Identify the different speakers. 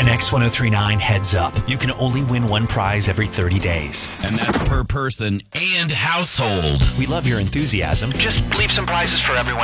Speaker 1: An X1039 heads up. You can only win one prize every 30 days.
Speaker 2: And that's per person and household.
Speaker 1: We love your enthusiasm. Just leave some prizes for everyone